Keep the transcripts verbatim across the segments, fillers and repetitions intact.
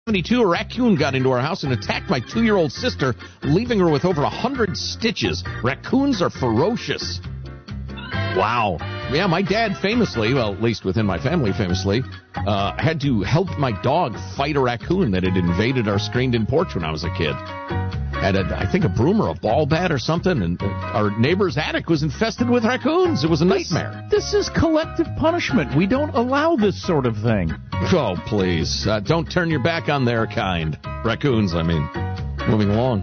seventy-two, a raccoon got into our house and attacked my two-year-old sister, leaving her with over one hundred stitches. Raccoons are ferocious. Wow. Yeah, my dad famously, well, at least within my family famously, uh, had to help my dog fight a raccoon that had invaded our screened-in porch when I was a kid. Had, a, I think, a broom or a ball bat or something, and our neighbor's attic was infested with raccoons. It was a nightmare. This, this is collective punishment. We don't allow this sort of thing. Oh, please. Uh, don't turn your back on their kind. Raccoons, I mean. Moving along.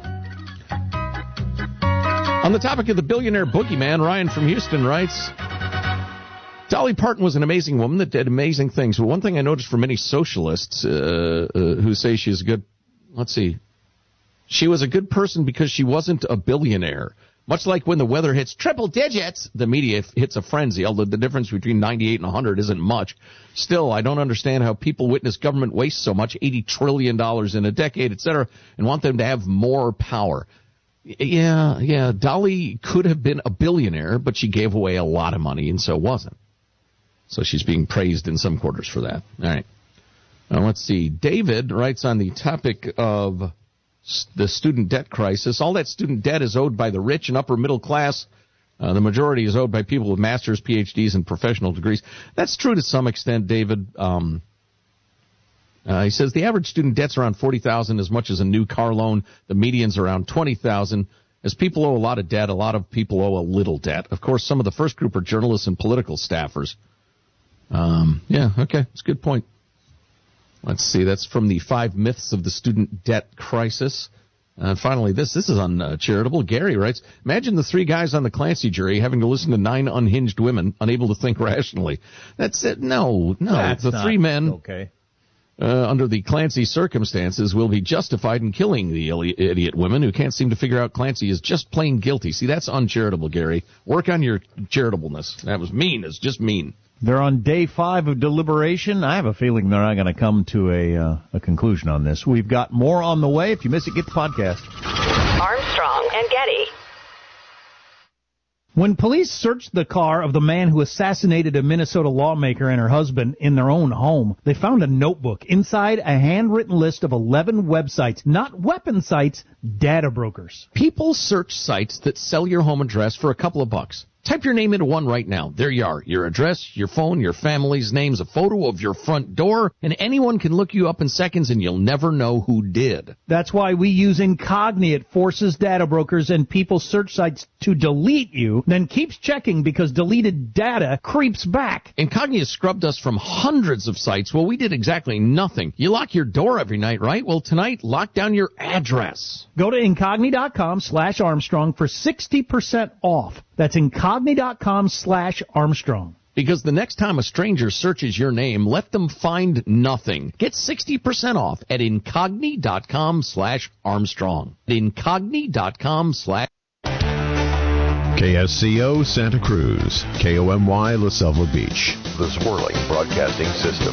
On the topic of the billionaire boogeyman, Ryan from Houston writes, Dolly Parton was an amazing woman that did amazing things. But one thing I noticed from many socialists uh, uh, who say she's a good, let's see, she was a good person because she wasn't a billionaire. Much like when the weather hits triple digits, the media hits a frenzy, although the difference between ninety-eight and one hundred isn't much. Still, I don't understand how people witness government waste so much, eighty trillion dollars in a decade, et cetera, and want them to have more power. Yeah, yeah, Dolly could have been a billionaire, but she gave away a lot of money and so wasn't. So she's being praised in some quarters for that. All right. Now, let's see. David writes on the topic of the student debt crisis. All that student debt is owed by the rich and upper middle class. Uh, the majority is owed by people with masters, P H Ds, and professional degrees. That's true to some extent, David. Um, uh, he says the average student debt's around forty thousand dollars as much as a new car loan. The median's around twenty thousand dollars. As people owe a lot of debt, a lot of people owe a little debt. Of course, some of the first group are journalists and political staffers. Um, yeah, okay, that's a good point. Let's see, that's from the Five Myths of the Student Debt Crisis. And uh, finally, this this is uncharitable. Gary writes, imagine the three guys on the Clancy jury having to listen to nine unhinged women unable to think rationally. That's it. No, no. That's the three men, okay. uh, under the Clancy circumstances, will be justified in killing the idiot women who can't seem to figure out Clancy is just plain guilty. See, that's uncharitable, Gary. Work on your charitableness. That was mean. It's just mean. They're on day five of deliberation. I have a feeling they're not going to come to a uh, a conclusion on this. We've got more on the way. If you miss it, get the podcast. Armstrong and Getty. When police searched the car of the man who assassinated a Minnesota lawmaker and her husband in their own home, they found a notebook. Inside, a handwritten list of eleven websites, not weapon sites, data brokers. People search sites that sell your home address for a couple of bucks. Type your name into one right now. There you are. Your address, your phone, your family's names, a photo of your front door, and anyone can look you up in seconds and you'll never know who did. That's why we use Incogni. It forces data brokers and people's search sites to delete you, then keeps checking because deleted data creeps back. Incogni has scrubbed us from hundreds of sites. Well, we did exactly nothing. You lock your door every night, right? Well, tonight, lock down your address. Go to Incogni.com slash Armstrong for sixty percent off. That's Incogni.com slash Armstrong. Because the next time a stranger searches your name, let them find nothing. Get sixty percent off at Incogni.com slash Armstrong. Incogni.com slash K S C O Santa Cruz, K O M Y La Selva Beach, the Swirling Broadcasting System.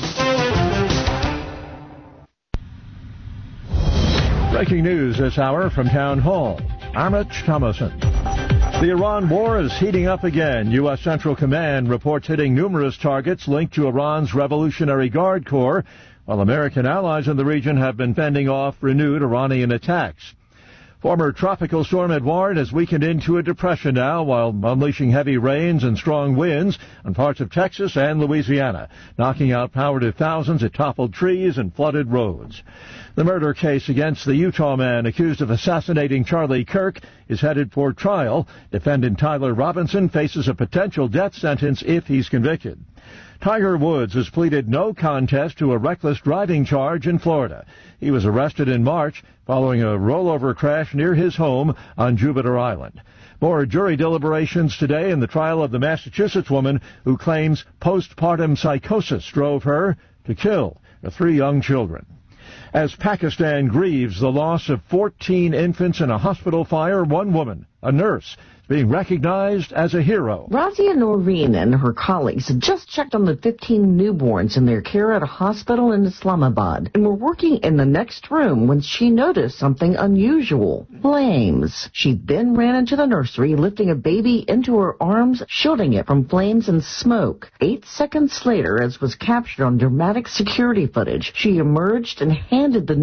Breaking news this hour from Town Hall. Amit Thomason. The Iran war is heating up again. U S. Central Command reports hitting numerous targets linked to Iran's Revolutionary Guard Corps, while American allies in the region have been fending off renewed Iranian attacks. Former Tropical Storm Edouard has weakened into a depression now while unleashing heavy rains and strong winds on parts of Texas and Louisiana, knocking out power to thousands. It toppled trees and flooded roads. The murder case against the Utah man accused of assassinating Charlie Kirk is headed for trial. Defendant Tyler Robinson faces a potential death sentence if he's convicted. Tiger Woods has pleaded no contest to a reckless driving charge in Florida. He was arrested in March following a rollover crash near his home on Jupiter Island. More jury deliberations today in the trial of the Massachusetts woman who claims postpartum psychosis drove her to kill her three young children. As Pakistan grieves the loss of fourteen infants in a hospital fire, one woman, a nurse, is being recognized as a hero. Razia Noreen and her colleagues had just checked on the fifteen newborns in their care at a hospital in Islamabad and were working in the next room when she noticed something unusual. Flames. She then ran into the nursery, lifting a baby into her arms, shielding it from flames and smoke. Eight seconds later, as was captured on dramatic security footage, she emerged and handed the